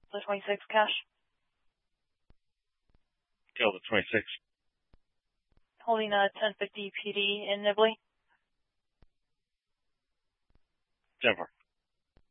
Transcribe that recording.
The 26 cash. Delta 26. Holding a 1050 PD in Nibley. 10-4.